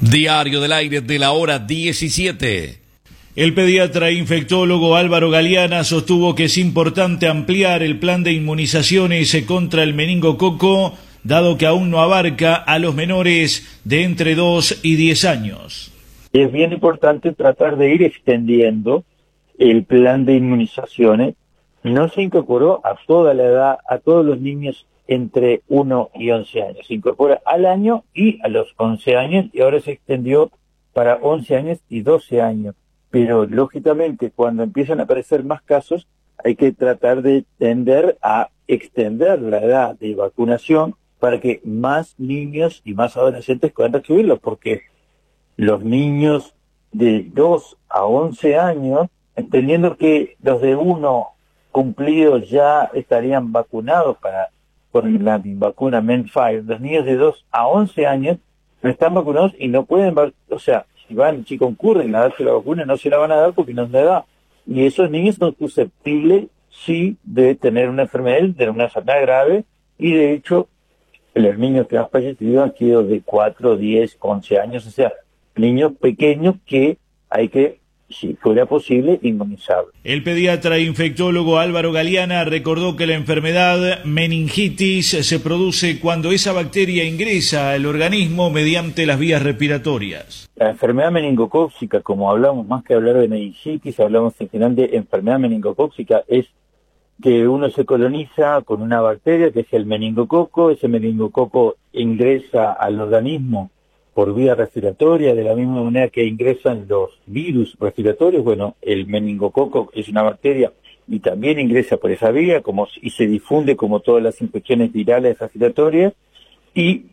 Diario del Aire de la hora 17. El pediatra e infectólogo Álvaro Galeana sostuvo que es importante ampliar el plan de inmunizaciones contra el meningococo, dado que aún no abarca a los menores de entre 2 y 10 años. Es bien importante tratar de ir extendiendo el plan de inmunizaciones. No se incorporó a toda la edad, a todos los niños entre 1 y 11 años. Se incorpora al año y a los 11 años, y ahora se extendió para 11 años y 12 años. Pero, lógicamente, cuando empiezan a aparecer más casos, hay que tratar de tender a extender la edad de vacunación para que más niños y más adolescentes puedan recibirlo, porque los niños de 2 a 11 años, entendiendo que los de 1 cumplidos ya estarían vacunados con la vacuna MEN5, los niños de 2 a 11 años no están vacunados y no pueden, o sea, si concurren a darse la vacuna, no se la van a dar porque no es la edad. Y esos niños son susceptibles, sí, de tener una enfermedad grave, y de hecho, los niños que han fallecido han sido de 4, 10, 11 años, o sea, niños pequeños que hay que, si fuera posible, inmunizar. El pediatra e infectólogo Álvaro Galeana recordó que la enfermedad meningitis se produce cuando esa bacteria ingresa al organismo mediante las vías respiratorias. La enfermedad meningocócica, como hablamos, más que hablar de meningitis, hablamos en general de enfermedad meningocócica, es que uno se coloniza con una bacteria que es el meningococo. Ese meningococo ingresa al organismo por vía respiratoria, de la misma manera que ingresan los virus respiratorios. Bueno, el meningococo es una bacteria y también ingresa por esa vía y se difunde como todas las infecciones virales respiratorias, y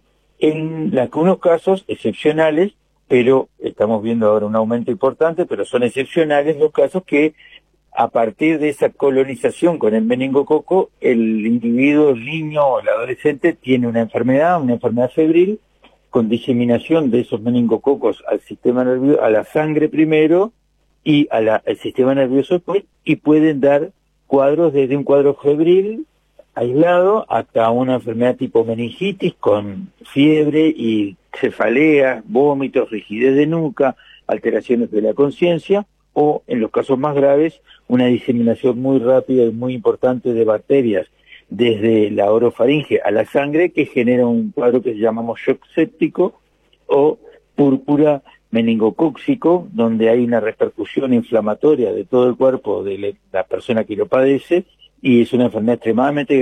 en algunos casos excepcionales, pero estamos viendo ahora un aumento importante, pero son excepcionales los casos que a partir de esa colonización con el meningococo, el individuo, el niño o el adolescente tiene una enfermedad febril, con diseminación de esos meningococos al sistema nervioso, a la sangre primero y al sistema nervioso después, y pueden dar cuadros desde un cuadro febril aislado hasta una enfermedad tipo meningitis con fiebre y cefaleas, vómitos, rigidez de nuca, alteraciones de la conciencia, o en los casos más graves, una diseminación muy rápida y muy importante de bacterias desde la orofaringe a la sangre, que genera un cuadro que llamamos shock séptico o púrpura meningocócico, donde hay una repercusión inflamatoria de todo el cuerpo de la persona que lo padece, y es una enfermedad extremadamente